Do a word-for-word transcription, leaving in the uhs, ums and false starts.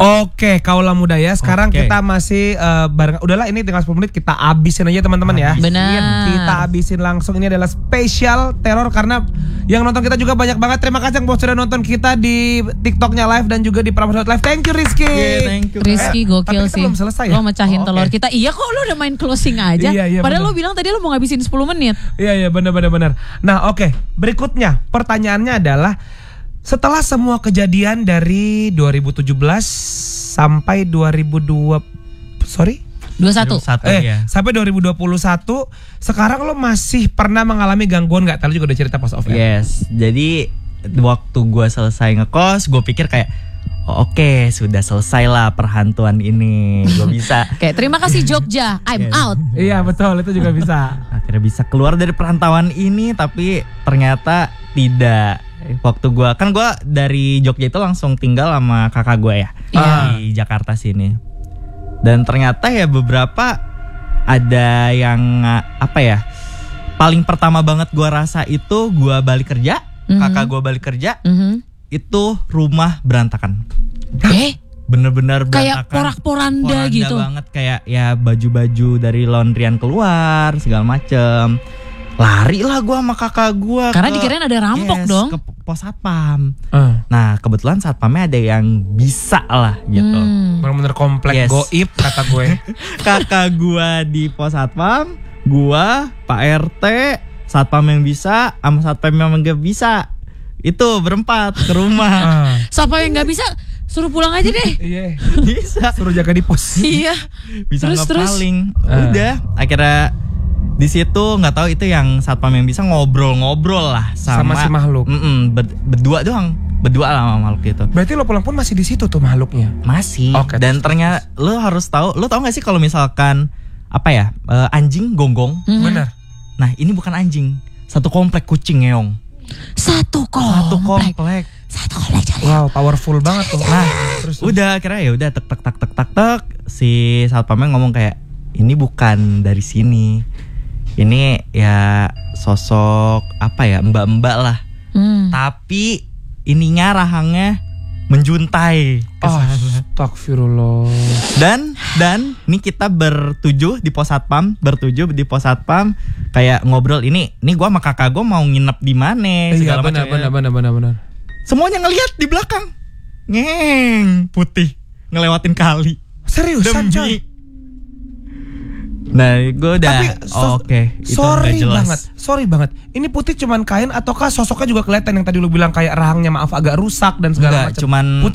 Oke, kaulah muda ya. Sekarang Oke. kita masih uh, bareng. Udahlah, ini tinggal sepuluh menit kita abisin aja teman-teman ya. Benar. Kita abisin langsung. Ini adalah spesial teror karena yang nonton kita juga banyak banget. Terima kasih yang bos sudah nonton kita di TikToknya live dan juga di Prambors Live. Thank you Rizky. Yeah, thank you. Rizky Eh, gokil tapi kita sih. belum selesai ya? Lo mecahin Oh, telur oke. kita. Iya kok lo udah main closing aja. Iya, iya, Padahal bener. lo bilang tadi lo mau ngabisin sepuluh menit. Iya iya benar benar benar. Nah oke, berikutnya pertanyaannya adalah setelah semua kejadian dari dua ribu tujuh belas sampai dua ribu dua sorry dua puluh satu. Satu eh ya. sampai dua ribu dua puluh satu sekarang lo masih pernah mengalami gangguan nggak? Tadi juga udah cerita pas off air. Yes. Jadi waktu gue selesai ngekos, gue pikir kayak oh, oke okay, sudah selesai lah perhantuan ini. Gue bisa. Oke, terima kasih Jogja. I'm Yes. out. Iya betul, itu juga bisa. Akhirnya bisa keluar dari perantauan ini, tapi ternyata tidak. Waktu gue kan gue dari Jogja itu langsung tinggal sama kakak gue ya Iya. di Jakarta sini. Dan ternyata ya beberapa ada yang apa ya? Paling pertama banget gue rasa itu gue balik kerja, Mhm. kakak gue balik kerja, Mhm. itu rumah berantakan. Eh, Bener-bener kayak berantakan. porak-poranda Poranda gitu. banget, kayak ya baju-baju dari laundryan keluar segala macem. Lari lah gue sama kakak gue. Karena dikirain ada rampok dong. Ke pos satpam. Uh, Nah kebetulan satpamnya ada yang bisa lah gitu. Hmm. bener-bener komplek Yes. goib kata gue. Kakak gue di pos satpam, gue Pak R T, satpam yang bisa, sama satpam yang gak bisa. Itu berempat ke rumah. Ah, Siapa yang nggak bisa suruh pulang aja deh. iya. Bisa. Suruh jaga di pos. Iya. Bisa Terus, terus? ngepaling. Ah. Udah akhirnya di situ nggak tahu itu yang satpam yang bisa ngobrol-ngobrol lah Sama sama, si makhluk. Mm-mm, ber- berdua doang, berdua lah sama makhluk itu. Berarti lo pulang pun masih di situ tuh makhluknya. Masih. Oke, Dan terus, ternyata lo harus tahu, lo tahu nggak sih kalau misalkan apa ya eh, anjing gonggong. Mhm. Benar. Nah ini bukan anjing, satu komplek kucing ngeong. Satu komplek. Satu komplek. Satu komplek jadi. Wow, powerful banget tuh. Nah, terus udah akhirnya ya udah tek tek tek tek tek tek si satpamnya ngomong kayak ini bukan dari sini. Ini ya sosok apa ya mbak-mbak lah. Hmm. Tapi ininya rahangnya menjuntai ke Oh, sana. astagfirullah. Dan dan ini kita bertujuh di pos satpam, bertujuh di pos satpam kayak ngobrol ini. Ini gua sama kakak gua mau nginep di mana Iya segala benar macam. benar benar benar benar. Semuanya ngelihat di belakang. Ngeng, putih ngelewatin kali. Seriusan coy. Demi. Nah, gue udah Tapi oh, sos- oke, itu sorry udah jelas. banget, sorry banget. Ini putih cuman kain ataukah sosoknya juga kelihatan yang tadi lu bilang kayak rahangnya maaf agak rusak dan segala Enggak, macam. cuman